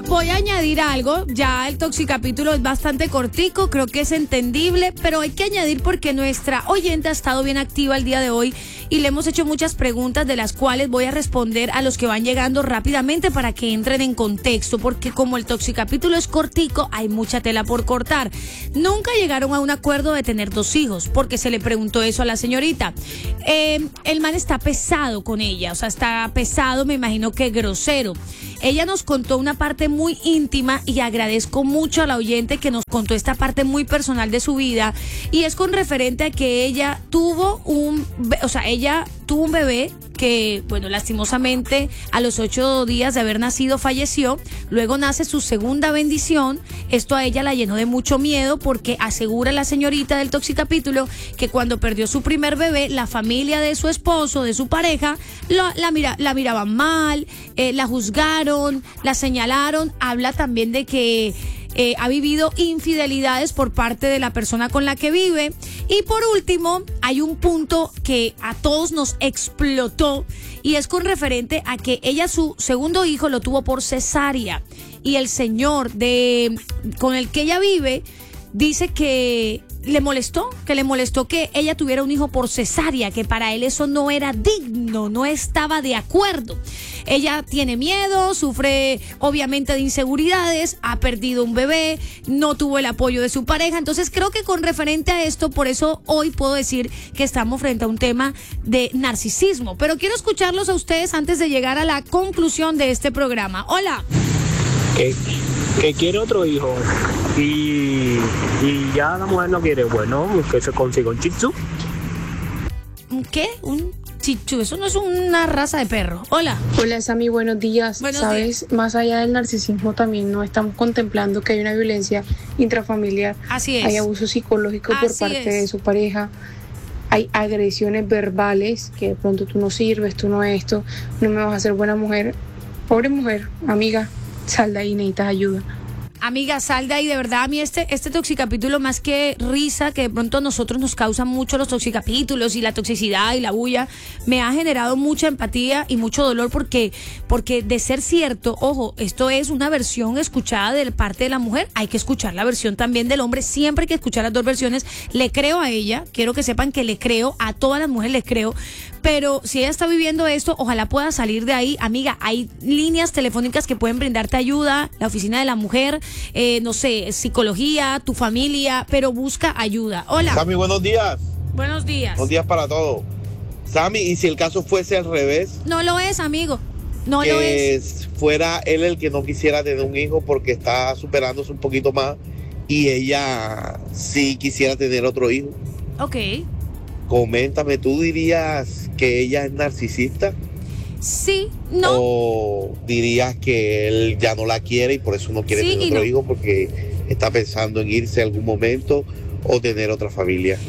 voy a añadir algo. Ya el toxicapítulo es bastante cortico, creo que es entendible, pero hay que añadir porque nuestra oyente ha estado bien activa el día de hoy y le hemos hecho muchas preguntas, de las cuales voy a responder a los que van llegando rápidamente para que entren en contexto, porque como el toxicapítulo es cortico, hay mucha tela por cortar. Nunca llegaron a un acuerdo de tener 2 hijos, porque se le preguntó eso a la señorita. El man está pesado con ella, o sea, está pesado, me imagino que grosero. Ella nos contó una parte muy íntima y agradezco mucho a la oyente que nos contó esta parte muy personal de su vida, y es con referente a que ella tuvo un bebé que, bueno, lastimosamente a los 8 días de haber nacido falleció. Luego nace su segunda bendición. Esto a ella la llenó de mucho miedo, porque asegura la señorita del toxicapítulo que cuando perdió su primer bebé, la familia de su esposo, de su pareja, la miraban mal, la juzgaron, la señalaron. Habla también de que ha vivido infidelidades por parte de la persona con la que vive. Y por último, hay un punto que a todos nos explotó, y es con referente a que ella su segundo hijo lo tuvo por cesárea, y el señor con el que ella vive dice que le molestó que ella tuviera un hijo por cesárea, que para él eso no era digno, no estaba de acuerdo. Ella tiene miedo, sufre obviamente de inseguridades, ha perdido un bebé, no tuvo el apoyo de su pareja. Entonces creo que con referente a esto, por eso hoy puedo decir que estamos frente a un tema de narcisismo. Pero quiero escucharlos a ustedes antes de llegar a la conclusión de este programa. Hola. Que quiere otro hijo y ya la mujer no quiere, bueno, que se consiga un shih tzu. ¿Qué? ¿Un shih tzu? Eso no es una raza de perro. Hola. Hola, Sammy, buenos días. Buenos días. Más allá del narcisismo, también no estamos contemplando que hay una violencia intrafamiliar. Así es. Hay abuso psicológico por parte de su pareja. Hay agresiones verbales, que de pronto tú no sirves, tú no esto, no me vas a ser buena mujer. Pobre mujer, amiga, sal de ahí, necesitas ayuda. Amiga, sal de ahí, de verdad. A mí este toxicapítulo, más que risa, que de pronto a nosotros nos causan mucho los toxicapítulos y la toxicidad y la bulla, me ha generado mucha empatía y mucho dolor, porque de ser cierto, ojo, esto es una versión escuchada de parte de la mujer, hay que escuchar la versión también del hombre, siempre hay que escuchar las dos versiones. Le creo a ella, quiero que sepan que le creo, a todas las mujeres les creo, pero si ella está viviendo esto, ojalá pueda salir de ahí. Amiga, hay líneas telefónicas que pueden brindarte ayuda, la oficina de la mujer, no sé, psicología, tu familia, pero busca ayuda. Hola. Sammy, buenos días. Buenos días. Buenos días para todos. Sammy, ¿y si el caso fuese al revés? No lo es, amigo. No lo es. Que fuera él el que no quisiera tener un hijo porque está superándose un poquito más y ella sí quisiera tener otro hijo. Ok. Coméntame, ¿tú dirías que ella es narcisista? Sí, no. ¿O dirías que él ya no la quiere y por eso no quiere tener otro hijo porque está pensando en irse algún momento o tener otra familia?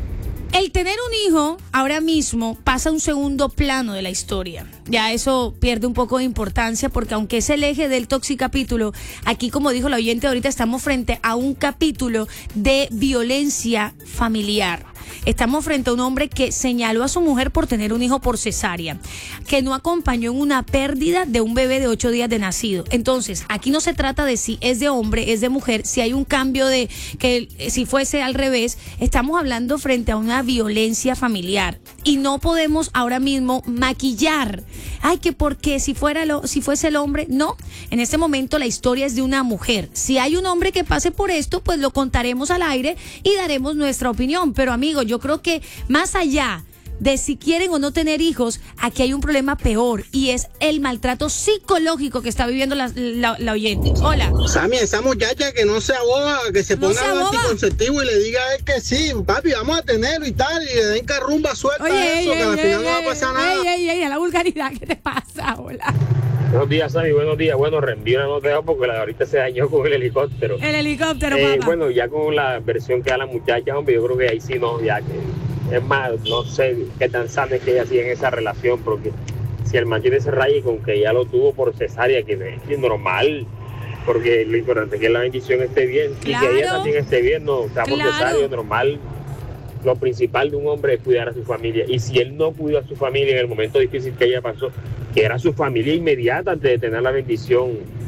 El tener un hijo ahora mismo pasa a un segundo plano de la historia. Ya eso pierde un poco de importancia, porque aunque es el eje del toxicapítulo, aquí, como dijo la oyente ahorita, estamos frente a un capítulo de violencia familiar. Estamos frente a un hombre que señaló a su mujer por tener un hijo por cesárea, que no acompañó en una pérdida de un bebé de 8 días de nacido. Entonces, aquí no se trata de si es de hombre, es de mujer, si hay un cambio de que si fuese al revés. Estamos hablando frente a una violencia familiar y no podemos ahora mismo maquillar. Ay, que porque si fuese el hombre, no. En este momento la historia es de una mujer. Si hay un hombre que pase por esto, pues lo contaremos al aire y daremos nuestra opinión. Pero amigo, yo creo que más allá de si quieren o no tener hijos, aquí hay un problema peor, y es el maltrato psicológico que está viviendo la oyente. Hola. Sammy, esa muchacha que no se aboga, que se ponga el anticonceptivo y le diga a él que sí, papi, vamos a tenerlo y tal, y le den carrumba suelta a eso, que al final no va a pasar nada. Ey, a la vulgaridad, ¿qué te pasa? Hola. Buenos días, Sammy, buenos días. Bueno, reenvío una nota porque la de ahorita se dañó con el helicóptero. El helicóptero, papá. Bueno, ya con la versión que da la muchacha, hombre, yo creo que ahí sí no, ya que... Es más, no sé qué tan sana es que ella siga en esa relación, porque si el man tiene ese rayo con que ya lo tuvo por cesárea, que es normal, porque lo importante es que la bendición esté bien, claro, y que ella también esté bien, no, o sea, por cesárea es normal. Lo principal de un hombre es cuidar a su familia, y si él no cuidó a su familia en el momento difícil que ella pasó, que era su familia inmediata antes de tener la bendición,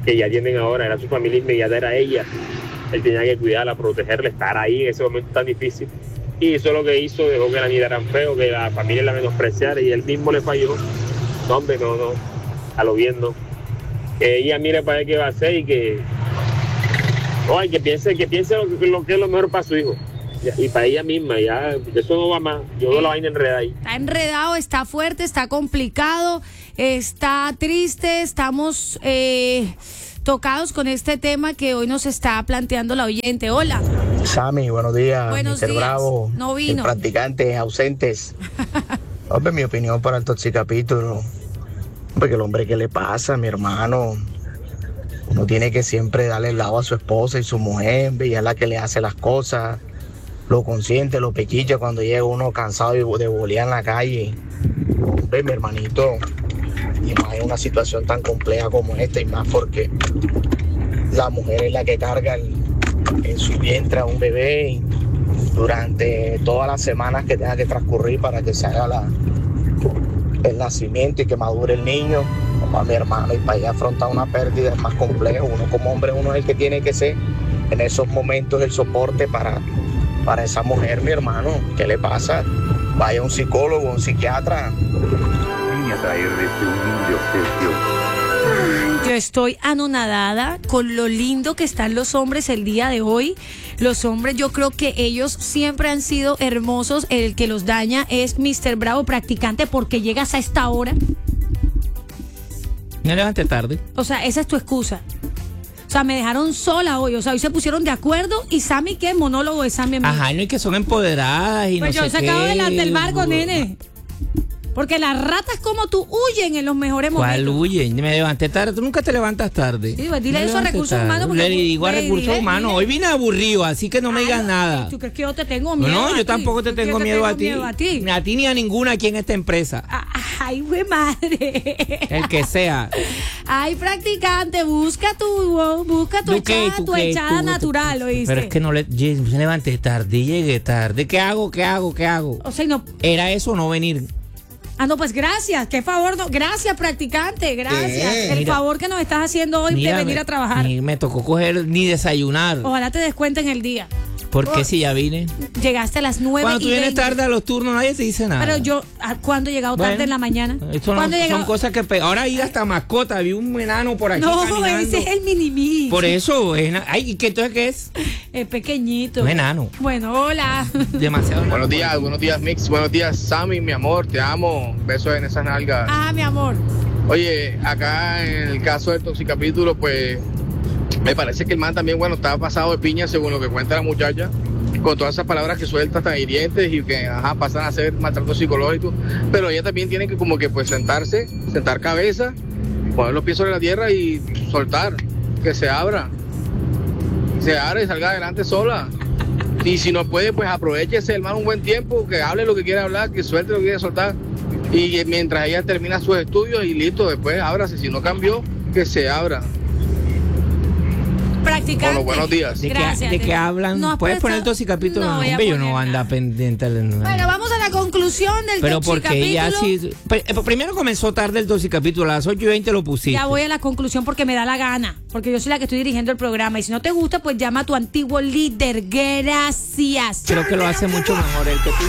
que ya tienen ahora, era su familia inmediata, era ella. Él tenía que cuidarla, protegerla, estar ahí en ese momento tan difícil. Y eso lo que hizo, dejó que la miraran feo, que la familia la menospreciara y él mismo le falló. No, hombre, no, a lo bien no. Que ella mire para ver qué va a hacer y que piense lo que es lo mejor para su hijo. Y para ella misma, ya, eso no va más. Yo veo la vaina enredada ahí. Está enredado, está fuerte, está complicado, está triste, estamos tocados con este tema que hoy nos está planteando la oyente. Hola. Sammy, buenos días. Buenos días. Bravo, no vino. Practicantes ausentes. Hombre, mi opinión para el toxicapítulo. Porque el hombre, ¿qué le pasa, mi hermano? Uno tiene que siempre darle el lado a su esposa y su mujer, ella es la que le hace las cosas, lo consiente, lo pechicha cuando llega uno cansado de bolear en la calle. Hombre, mi hermanito, y más en una situación tan compleja como esta, y más porque la mujer es la que carga en su vientre a un bebé durante todas las semanas que tenga que transcurrir para que se haga el nacimiento y que madure el niño. Como a mi hermano, y para ella afrontar una pérdida es más complejo. Uno como hombre, uno es el que tiene que ser en esos momentos el soporte para esa mujer, mi hermano. ¿Qué le pasa? Vaya a un psicólogo, un psiquiatra. Yo estoy anonadada con lo lindo que están los hombres el día de hoy. Los hombres, yo creo que ellos siempre han sido hermosos. El que los daña es Mr. Bravo Practicante, porque llegas a esta hora. Me levanté tarde. O sea, esa es tu excusa. O sea, me dejaron sola hoy. O sea, hoy se pusieron de acuerdo. ¿Y Sammy qué? Monólogo de Sammy. Ajá, no, y que son empoderadas y pues no sé qué. Pues yo sacado delante del barco, nene. Porque las ratas como tú huyen en los mejores momentos. ¿Cuál huyen? Me levanté tarde. Tú nunca te levantas tarde. Sí, pues dile eso a Recursos Humanos. Le digo a Recursos Humanos. Hoy vine aburrido, así que no me digas nada. ¿Tú crees que yo te tengo miedo? No, yo tampoco te tengo miedo a ti. Ni a ti ni a ninguna aquí en esta empresa. Ay, güey, madre. El que sea. Ay, Practicante, busca tu echada natural, ¿oíste? Pero es que me levanté tarde y llegué tarde. ¿Qué hago? O sea, no. ¿Era eso o no venir? Ah, no, pues gracias, qué favor, no, gracias Practicante, gracias. El favor que nos estás haciendo hoy de venir a trabajar. Ni me tocó coger ni desayunar. Ojalá te descuenten el día. ¿Por qué si ya vine? Llegaste a las 9:20. Cuando tú vienes tarde a los turnos nadie te dice nada. Pero yo, ¿cuándo he llegado tarde en la mañana? Son cosas que... Ahora hay hasta mascota, vi un enano por aquí caminando. Ese es el mini-mí. Por eso, ¿y qué entonces qué es? Es pequeñito. Un enano. Bueno, hola. Demasiado enano. Buenos días, Mix. Buenos días, Sammy, mi amor, te amo. Besos en esas nalgas. Ah, mi amor. Oye, acá en el caso del toxicapítulo, pues... Me parece que el man también, estaba pasado de piña según lo que cuenta la muchacha, con todas esas palabras que suelta tan hirientes y que, pasan a ser maltrato psicológico, pero ella también tiene que como que pues sentar cabeza, poner los pies sobre la tierra y soltar, que se abra y salga adelante sola. Y si no puede, pues aprovechese el man un buen tiempo, que hable lo que quiera hablar, que suelte lo que quiera soltar, y mientras ella termina sus estudios y listo, después ábrase, si no cambió, que se abra. Practicante. Bueno, buenos días. ¿De qué hablan? No, ¿Puedes poner el toxicapítulo? No, yo no anda pendiente. Bueno, vamos a la conclusión del pero toxicapítulo. Porque ella sí... Primero comenzó tarde el toxicapítulo, a las 8:20 lo pusiste. Ya voy a la conclusión porque me da la gana. Porque yo soy la que estoy dirigiendo el programa. Y si no te gusta, pues llama a tu antiguo líder. Gracias. Creo que lo hace mucho mejor él que tú.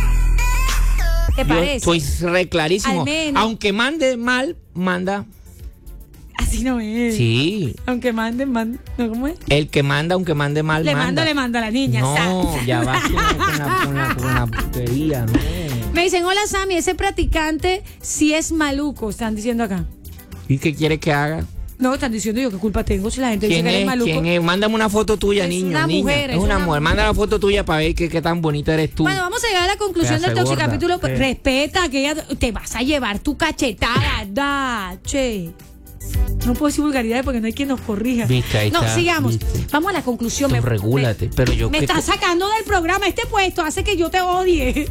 ¿Te parece? Estoy re clarísimo. Aunque mande mal, manda... Así no es. Sí. Aunque mande, ¿no? ¿Cómo es? El que manda, aunque mande mal, le manda a la niña. No, ya va con una putería, no. Me dicen, hola Sammy, ese Practicante sí es maluco, están diciendo acá. ¿Y qué quiere que haga? No, están diciendo yo, ¿qué culpa tengo si la gente dice que eres maluco? ¿Quién es? Mándame una foto tuya, niño. Una mujer. Es una mujer. Manda la foto tuya para ver qué tan bonita eres tú. Bueno, vamos a llegar a la conclusión del toxicapítulo. Respeta que ella te vas a llevar tu cachetada, che. No puedo decir vulgaridades porque no hay quien nos corrija. Sigamos. ¿Viste? Vamos a la conclusión. Regúlate. Me estás sacando del programa. Este puesto hace que yo te odie.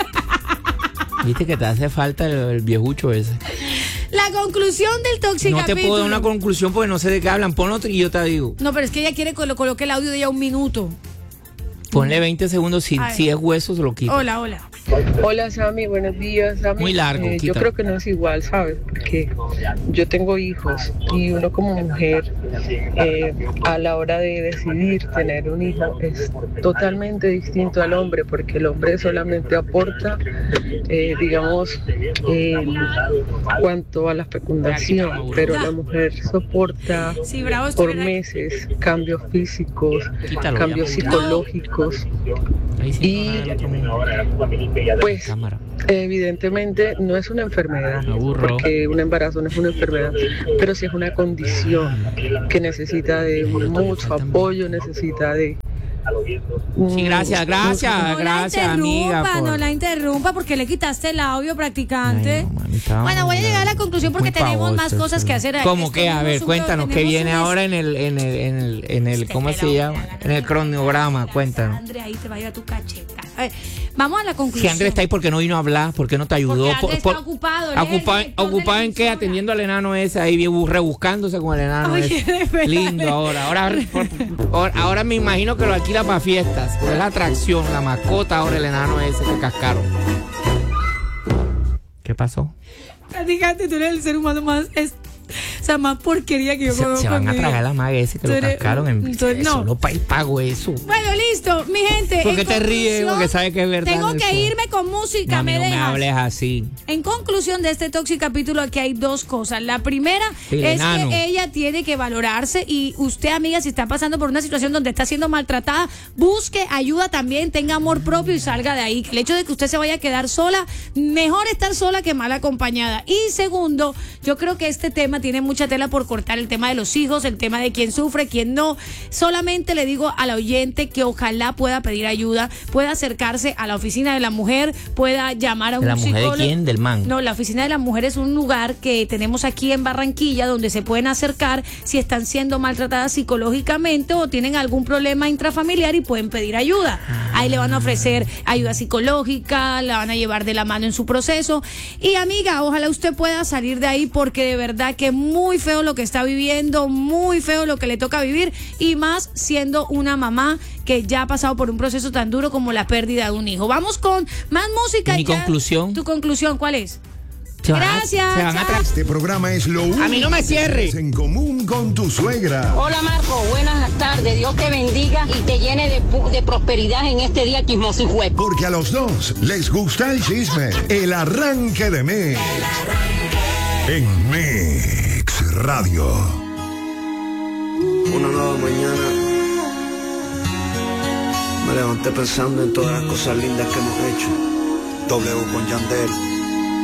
Viste que te hace falta el viejucho ese. La conclusión del toxicapítulo. No te puedo dar una conclusión porque no sé de qué hablan. Ponlo y yo te digo. No, pero es que ella quiere que coloque el audio de ella 1 minuto. Ponle 20 segundos, si es hueso se lo quita. Hola. Hola, Sammy, buenos días, Sammy. Muy largo, yo creo que no es igual, ¿sabes? Porque yo tengo hijos y uno como mujer, a la hora de decidir tener un hijo, es totalmente distinto al hombre, porque el hombre solamente aporta, digamos, cuanto a la fecundación, pero la mujer soporta por meses cambios físicos, cambios psicológicos. Y pues evidentemente no es una enfermedad, porque un embarazo no es una enfermedad, pero sí es una condición que necesita de mucho apoyo, necesita de... Sí, gracias, amiga. No la interrumpa porque le quitaste el audio, practicante. Bueno, voy a llegar a la conclusión porque tenemos más cosas que hacer. ¿Cómo que? A ver, cuéntanos, ¿qué viene ahora en el ¿cómo se llama? En el cronograma, cuéntanos. André, ahí te va a ir a tu cacheta. A ver, vamos a la conclusión. Si Andrés está ahí, ¿por qué no vino a hablar? ¿Por qué no te ayudó? Porque está ocupado. ¿Ocupado en qué? Atendiendo al enano ese ahí, rebuscándose con el enano ese. Lindo ahora me imagino que lo alquila para fiestas. Es la atracción, la mascota ahora el enano ese que cascaron. ¿Qué pasó? Fíjate, tú eres el ser humano más... más porquería que yo conozco. Se van a tragar la maga ese que lo cascaron solo para ir pago eso. Bueno, listo, mi gente. ¿Por qué te ríes? Porque sabes que es verdad. Tengo que irme con música, no me hables así. En conclusión de este Toxic capítulo, aquí hay dos cosas. La primera es que ella tiene que valorarse, y usted, amiga, si está pasando por una situación donde está siendo maltratada, busque ayuda también, tenga amor propio y salga de ahí. El hecho de que usted se vaya a quedar sola, mejor estar sola que mal acompañada. Y segundo, yo creo que este tema tiene mucha tela por cortar, el tema de los hijos, el tema de quién sufre, quién no. Solamente le digo a la oyente que ojalá pueda pedir ayuda, pueda acercarse a la oficina de la mujer, pueda llamar a un psicólogo. ¿La mujer de quién? ¿Del man? No, la oficina de la mujer es un lugar que tenemos aquí en Barranquilla donde se pueden acercar si están siendo maltratadas psicológicamente o tienen algún problema intrafamiliar y pueden pedir ayuda. Ahí le van a ofrecer ayuda psicológica, la van a llevar de la mano en su proceso. Y amiga, ojalá usted pueda salir de ahí, porque de verdad que muy feo lo que está viviendo, muy feo lo que le toca vivir, y más siendo una mamá que ya ha pasado por un proceso tan duro como la pérdida de un hijo. Vamos con más música. ¿Mi conclusión? ¿Tu conclusión cuál es? Gracias. Este programa es lo único. A mí no me cierres. En común con tu suegra. Hola, Marco, buenas tardes. Dios te bendiga y te llene de prosperidad en este día chismoso y juez. Porque a los dos les gusta el chisme. El arranque de Mix. En Mix Radio. Una nueva mañana. Me levanté pensando en todas las cosas lindas que hemos hecho. W con Yandel.